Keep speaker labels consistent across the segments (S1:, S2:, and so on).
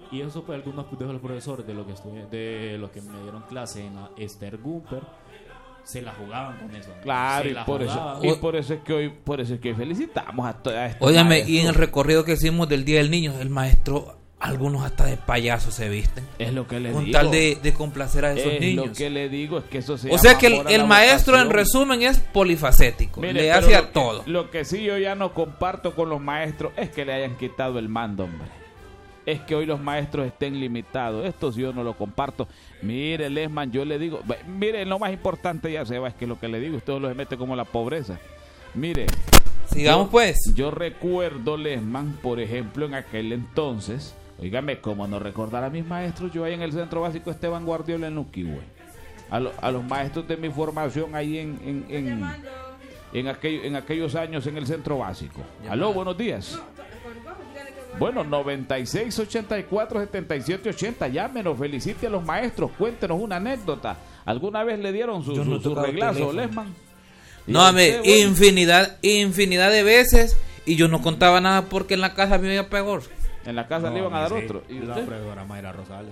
S1: Y eso fue algunos de los profesores de los que me dieron clase en la Esther Gumper. Se la jugaban con eso.
S2: Claro, por eso es que hoy felicitamos a todas estas.
S3: Óigame, y en el recorrido que hicimos del Día del Niño, el maestro, algunos hasta de payaso se visten.
S2: Es lo que le digo.
S3: Con tal de complacer a esos niños.
S2: Lo que le digo es que eso se
S3: O sea que el maestro en resumen es polifacético.
S2: Mire,
S3: le hace a todo.
S2: Lo que sí yo ya no comparto con los maestros es que le hayan quitado el mando, hombre. Es que hoy los maestros estén limitados. Esto sí yo no lo comparto. Mire, Lesman, yo le digo, mire, lo más importante ya se va, es que lo que le digo, usted lo mete como la pobreza. Mire,
S3: sigamos pues.
S2: Yo recuerdo, Lesman, por ejemplo, en aquel entonces, oígame, como no recordar a mis maestros, yo ahí en el Centro Básico Esteban Guardiola en Luquihue, a los maestros de mi formación ahí en aquellos años en el Centro Básico. Aló, buenos días. Bueno, 96 84 77 80. Llámenos, felicite a los maestros, cuéntenos una anécdota. ¿Alguna vez le dieron su reglazo, Lesman?
S3: No, a ver, infinidad de veces, y yo no contaba nada porque en la casa me iba peor.
S2: En la casa le iban a dar otro.
S1: ¿Y la profesora Mayra Rosales?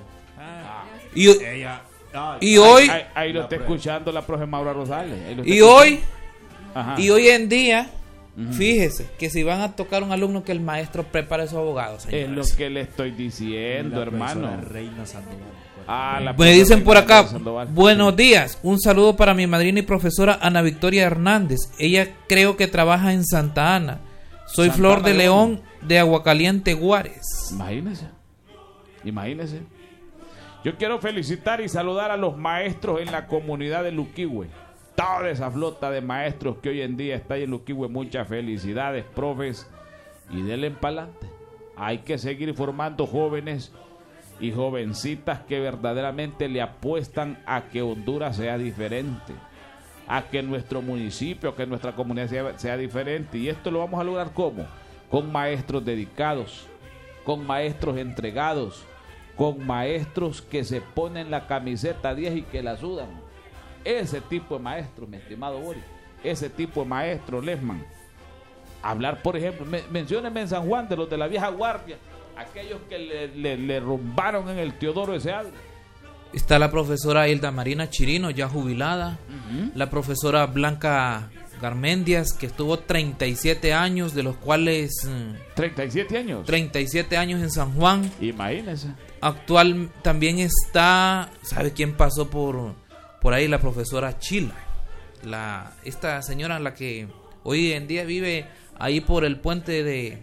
S3: Y hoy
S2: ahí lo está escuchando la profe Maura Rosales.
S3: Y hoy en día, fíjese que si van a tocar un alumno, que el maestro prepare a su abogado, señores.
S2: Es lo que le estoy diciendo, hermano.
S1: Reina Sandoval.
S3: Me dicen por acá, buenos días, un saludo para mi madrina y profesora Ana Victoria Hernández. Ella creo que trabaja en Santa Ana. Soy
S2: Santa
S3: Flor
S2: Ana
S3: de León de Aguacaliente, Juárez.
S2: Imagínese. Yo quiero felicitar y saludar a los maestros en la comunidad de Luquihue. Toda esa flota de maestros que hoy en día está ahí en Luquihue. Muchas felicidades, profes. Y denle pa'lante. Hay que seguir formando jóvenes y jovencitas que verdaderamente le apuestan a que Honduras sea diferente, a que nuestro municipio, que nuestra comunidad sea diferente. Y esto lo vamos a lograr ¿cómo? Con maestros dedicados, con maestros entregados, con maestros que se ponen la camiseta 10 y que la sudan. Ese tipo de maestro, mi estimado Boris, ese tipo de maestro, Lesman. Hablar, por ejemplo, menciónenme en San Juan de los de la vieja guardia, aquellos que le rumbaron en el Teodoro S.A.
S3: Está la profesora Hilda Marina Chirino, ya jubilada. La profesora Blanca Garmendias, que estuvo 37 años, de los cuales...
S2: 37 años.
S3: 37 años en San Juan.
S2: Imagínense.
S3: Actual también está, ¿sabe quién pasó por ahí? La profesora Chila. Esta señora, la que hoy en día vive ahí por el puente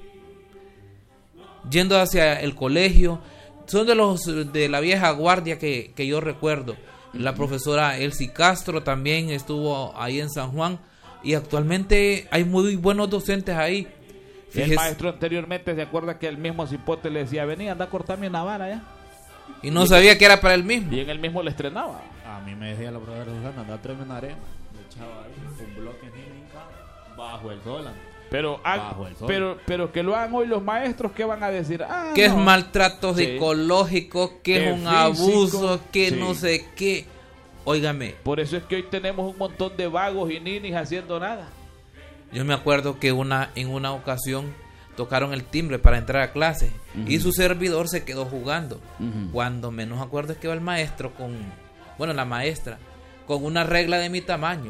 S3: yendo hacia el colegio. Son de la vieja guardia que yo recuerdo. La profesora Elsie Castro también estuvo ahí en San Juan. Y actualmente hay muy buenos docentes ahí.
S2: Fíjese. El maestro anteriormente se acuerda que el mismo cipote le decía, vení, anda a cortarme una vara ya.
S3: Y no sabía que era para él mismo.
S2: Y en él mismo le estrenaba.
S1: A mí me decía la profesora Susana, anda a traerme una arena. Le echaba ahí un bloque bajo el sol.
S2: Pero que lo hagan hoy los maestros, ¿qué van a decir?
S3: Que es maltrato psicológico, que es un abuso, que
S2: sí.
S3: No sé qué. Óigame.
S2: Por eso es que hoy tenemos un montón de vagos y ninis haciendo nada.
S3: Yo me acuerdo que en una ocasión tocaron el timbre para entrar a clase y su servidor se quedó jugando. Cuando menos acuerdo es que va el maestro la maestra, con una regla de mi tamaño.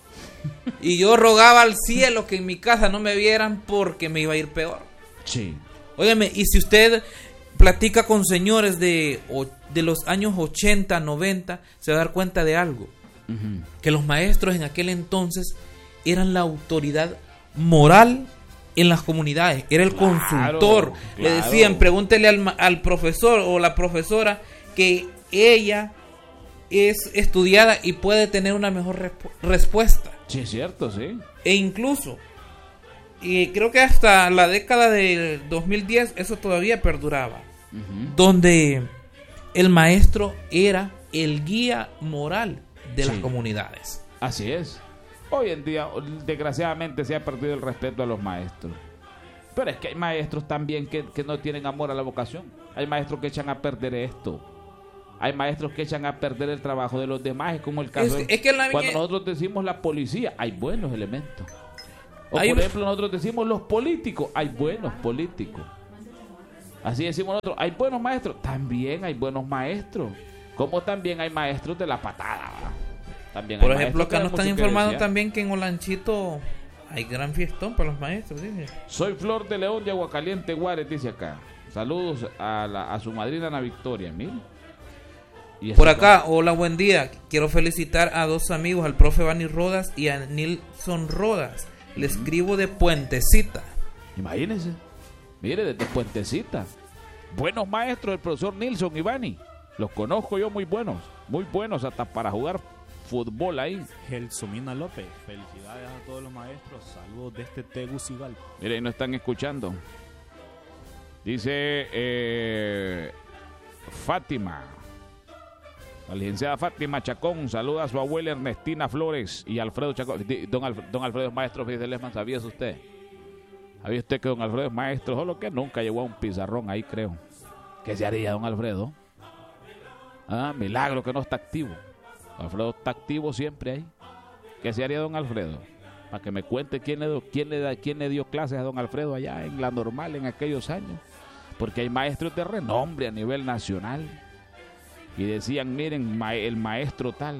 S3: Y yo rogaba al cielo que en mi casa no me vieran porque me iba a ir peor.
S2: Sí.
S3: Óigame, y si usted platica con señores de los años 80, 90, se va a dar cuenta de algo. Que los maestros en aquel entonces eran la autoridad moral en las comunidades. Era el consultor. Le decían, pregúntele al profesor o la profesora que ella es estudiada y puede tener una mejor respuesta.
S2: Sí, es cierto, sí.
S3: E incluso, y creo que hasta la década del 2010 eso todavía perduraba, donde el maestro era el guía moral de las comunidades.
S2: Así es. Hoy en día, desgraciadamente, se ha perdido el respeto a los maestros. Pero es que hay maestros también que no tienen amor a la vocación. Hay maestros que echan a perder esto. Hay maestros que echan a perder el trabajo de los demás. Es como el caso cuando nosotros decimos la policía, hay buenos elementos. O por ejemplo nosotros decimos los políticos, hay buenos políticos. Así decimos nosotros, ¿hay buenos maestros? También hay buenos maestros. Como también hay maestros de la patada, ¿va? También
S3: Por
S2: hay
S3: ejemplo,
S2: maestros que
S3: acá
S2: dan
S3: nos están
S2: mucho que
S3: informando
S2: desear.
S3: también que en Olanchito hay gran fiestón para los maestros, dice.
S2: Soy Flor de León de Aguacaliente, Juárez, dice acá. Saludos a su madrina Ana Victoria, mire. Y
S3: Por
S2: así
S3: acá, hola, buen día. Quiero felicitar a dos amigos, al profe Bani Rodas y a Nilson Rodas. Le escribo de Puentecita.
S2: Imagínense, mire, desde Puentecita. Buenos maestros, el profesor Nilson y Bani. Los conozco yo, muy buenos hasta para jugar fútbol ahí.
S1: Gelsomina López, felicidades a todos los maestros. Saludos desde Tegucigalpa.
S2: Mire, ahí nos están escuchando. Dice Fátima. La licenciada Fátima Chacón saluda a su abuela Ernestina Flores y Alfredo Chacón. Don Alfredo es maestro, fíjese, Lesman, ¿sabía usted? ¿Sabía usted que don Alfredo es maestro? Solo que nunca llegó a un pizarrón ahí, creo. ¿Qué se haría don Alfredo? Ah, milagro que no está activo. Alfredo está activo siempre ahí. ¿Qué se haría don Alfredo? Para que me cuente quién le dio clases a don Alfredo allá en la normal en aquellos años. Porque hay maestros de renombre a nivel nacional. Y decían, miren, el maestro tal.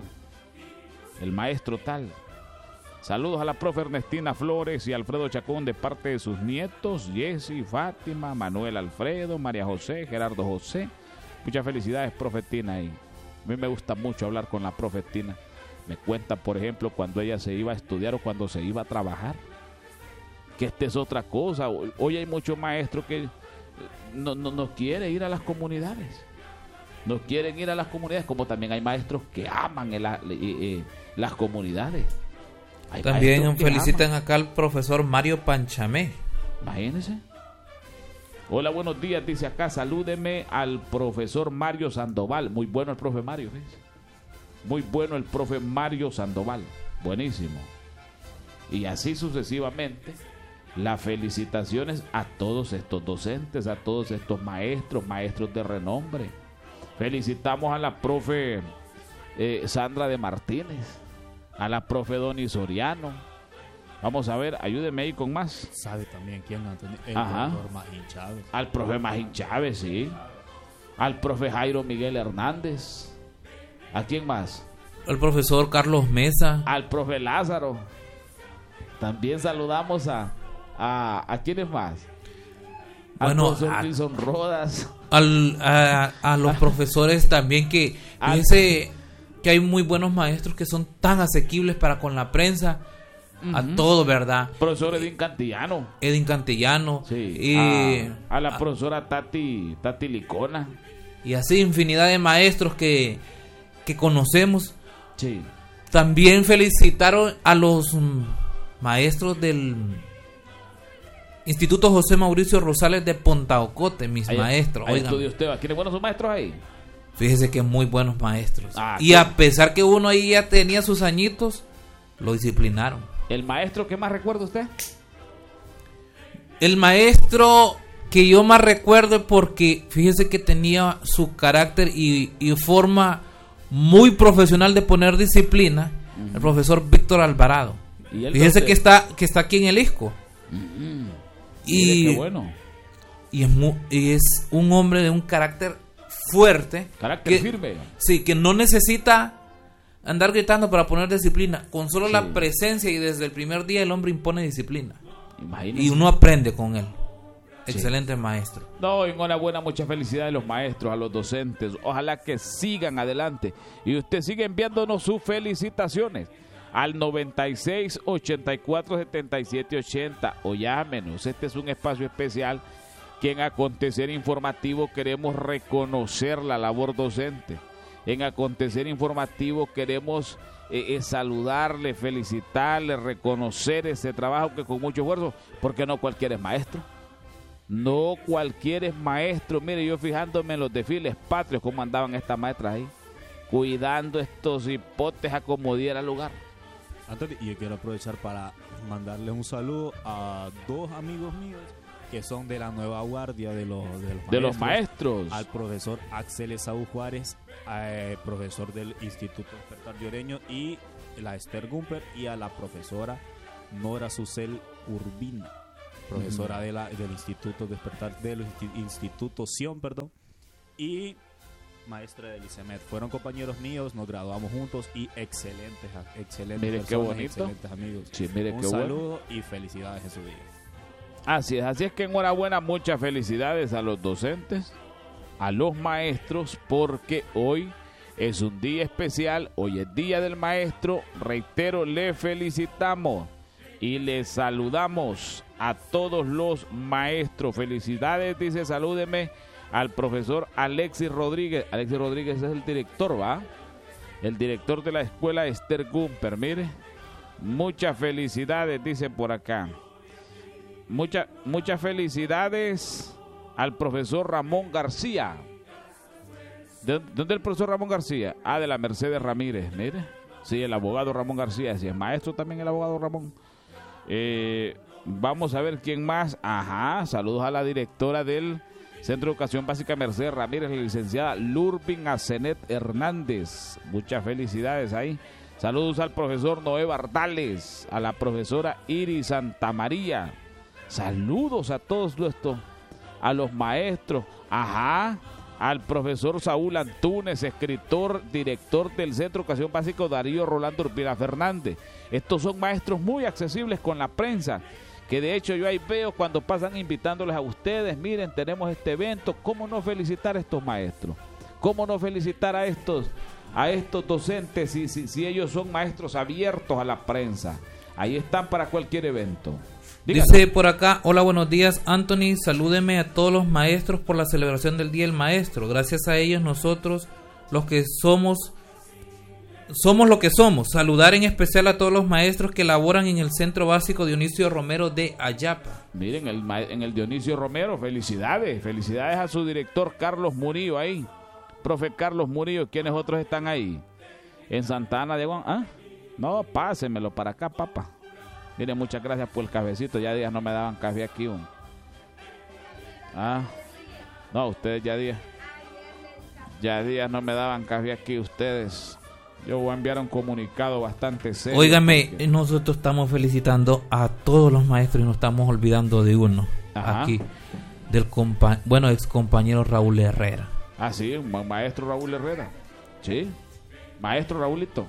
S2: Saludos a la profe Ernestina Flores y Alfredo Chacón de parte de sus nietos, Jessy, Fátima, Manuel Alfredo, María José, Gerardo José. Muchas felicidades, profetina. Y a mí me gusta mucho hablar con la profetina. Me cuenta, por ejemplo, cuando ella se iba a estudiar o cuando se iba a trabajar. Que esta es otra cosa. Hoy hay muchos maestros que no quieren ir a las comunidades. No quieren ir a las comunidades, como también hay maestros que aman las comunidades. Hay
S3: También
S2: que
S3: felicitan
S2: aman.
S3: acá al profesor Mario Panchamé.
S2: Imagínense. Hola, buenos días, dice acá, salúdeme al profesor Mario Sandoval. Muy bueno el profe Mario, ¿ves? Muy bueno el profe Mario Sandoval. Buenísimo. Y así sucesivamente, las felicitaciones a todos estos docentes, a todos estos maestros de renombre. Felicitamos a la profe Sandra de Martínez, a la profe Doni Soriano. Vamos a ver, ayúdeme ahí con más.
S1: ¿Sabe también quién, Antonio? El
S2: Ajá.
S1: doctor Magín Chávez.
S2: Al profe Magín Chávez, sí. Al profe Jairo Miguel Hernández. ¿A quién más?
S3: Al profesor Carlos Mesa.
S2: Al profe Lázaro. También saludamos a ¿quiénes más? Al
S3: Bueno,
S2: profesor Nilson Rodas.
S3: A los profesores también que fíjense que hay muy buenos maestros que son tan asequibles para con la prensa. A todo, ¿verdad?
S2: Profesor Edín Cantillano.
S3: Edin Cantillano.
S2: Sí. A la profesora Tati Licona.
S3: Y así infinidad de maestros que conocemos.
S2: Sí.
S3: También felicitaron a los maestros del Instituto José Mauricio Rosales de Pontaocote, mis maestros.
S2: Ahí
S3: Oigan,
S2: estudió usted. ¿Quiénes buenos sus maestros ahí?
S3: fíjese que muy buenos maestros. Y
S2: ¿qué?
S3: a pesar que uno ahí ya tenía sus añitos, lo disciplinaron.
S2: ¿El maestro que más recuerda usted?
S3: El maestro que yo más recuerdo es porque fíjese que tenía su carácter y forma muy profesional de poner disciplina, el profesor Víctor Alvarado. Fíjese que está aquí en el ISCO. Y
S2: qué bueno.
S3: Y es un hombre de un carácter fuerte.
S2: Carácter firme.
S3: Sí, que no necesita andar gritando para poner disciplina. Con solo la presencia y desde el primer día el hombre impone disciplina.
S2: Imagínese.
S3: Y uno aprende con él. Excelente maestro.
S2: No, enhorabuena, mucha felicidad a los maestros, a los docentes. Ojalá que sigan adelante. Y usted sigue enviándonos sus felicitaciones al 96 84 77 80 o llámenos. Este es un espacio especial que en Acontecer Informativo queremos reconocer la labor docente. En Acontecer Informativo queremos saludarle, felicitarle, reconocer ese trabajo que con mucho esfuerzo, porque no cualquiera es maestro. No cualquiera es maestro. Mire, yo fijándome en los desfiles patrios, cómo andaban estas maestras ahí, cuidando estos hipotes a como diera lugar.
S1: Antonio, y yo quiero aprovechar para mandarle un saludo a dos amigos míos que son de la nueva guardia de los
S2: maestros.
S1: Al profesor Axel Esaú Juárez, profesor del Instituto Despertar Lloreño, y la Esther Gumper, y a la profesora Nora Susel Urbina. profesora del Instituto Despertar, del Instituto Sion, y maestra del ICEMED. Fueron compañeros míos, nos graduamos juntos y excelentes
S2: mire
S1: personas,
S2: qué bonito.
S1: excelentes amigos.
S2: Sí, mire
S1: un
S2: qué
S1: saludo y felicidades en su día.
S2: Así es que enhorabuena, muchas felicidades a los docentes, a los maestros, porque hoy es un día especial, hoy es Día del Maestro. Reitero, le felicitamos y le saludamos a todos los maestros. Felicidades, dice, salúdeme al profesor Alexis Rodríguez. Alexis Rodríguez es el director, ¿va? El director de la escuela Esther Gumper, mire. Muchas felicidades, dice por acá. Muchas felicidades al profesor Ramón García. ¿Dónde es el profesor Ramón García? Ah, de la Mercedes Ramírez, mire. Sí, el abogado Ramón García. Sí, es maestro también el abogado Ramón. Vamos a ver quién más. Ajá, saludos a la directora del Centro de Educación Básica Mercedes Ramírez, la licenciada Lurbin Asenet Hernández. Muchas felicidades ahí. Saludos al profesor Noé Bardales, a la profesora Iris Santamaría. Saludos a todos estos, a los maestros. Ajá, al profesor Saúl Antunes, escritor, director del Centro de Educación Básica Darío Rolando Urbina Fernández. Estos son maestros muy accesibles con la prensa, que de hecho yo ahí veo cuando pasan invitándoles a ustedes, miren, tenemos este evento. ¿Cómo no felicitar a estos maestros? ¿Cómo no felicitar a estos docentes si ellos son maestros abiertos a la prensa? Ahí están para cualquier evento. Dígalo.
S3: Dice por acá, hola, buenos días, Anthony, salúdeme a todos los maestros por la celebración del Día del Maestro. Gracias a ellos nosotros, los que somos lo que somos. Saludar en especial a todos los maestros que laboran en el Centro Básico Dionisio Romero de Ayapa.
S2: Miren, en el Dionisio Romero, felicidades a su director Carlos Murillo ahí. Profe Carlos Murillo, ¿quiénes otros están ahí? En Santa Ana de Guan. ¿Ah? No, pásenmelo para acá, papá. Miren, muchas gracias por el cafecito. Ya días no me daban café aquí. No, ustedes ya días no me daban café aquí ustedes. Yo voy a enviar un comunicado bastante serio.
S3: Óigame, porque nosotros estamos felicitando a todos los maestros y nos estamos olvidando de uno. Ajá. Aquí, del ex compañero Raúl Herrera.
S2: Ah, sí, maestro Raúl Herrera. Sí, maestro Raúlito.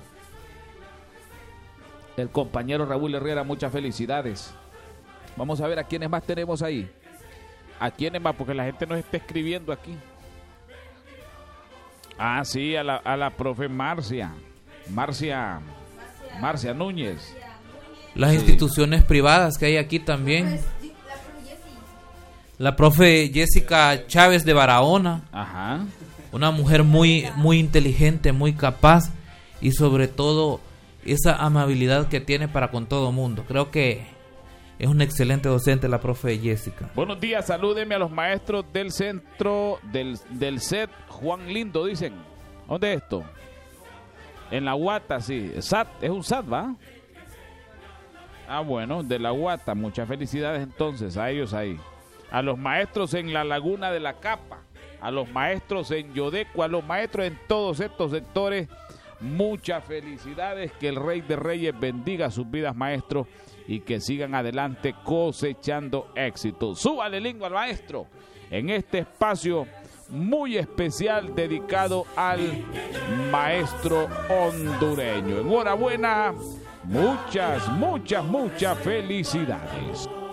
S2: El compañero Raúl Herrera, muchas felicidades. Vamos a ver a quiénes más tenemos ahí. A quiénes más, porque la gente nos está escribiendo aquí. Ah, sí, a la profe Marcia Núñez.
S3: Las instituciones privadas que hay aquí también. La profe Jessica Chávez de Barahona.
S2: Ajá.
S3: Una mujer muy, muy inteligente, muy capaz y sobre todo esa amabilidad que tiene para con todo mundo. Creo que es una excelente docente la profe Jessica.
S2: Buenos días, salúdeme a los maestros del centro del SET Juan Lindo, dicen. ¿Dónde es esto? En la Guata, sí. SAT, es un SAT, ¿va? Ah, bueno, de la Guata. Muchas felicidades entonces a ellos ahí. A los maestros en la Laguna de la Capa, a los maestros en Yodeco, a los maestros en todos estos sectores. Muchas felicidades, que el Rey de Reyes bendiga sus vidas, maestros, y que sigan adelante cosechando éxito. Súbale lengua al maestro en este espacio muy especial dedicado al maestro hondureño. Enhorabuena, muchas felicidades.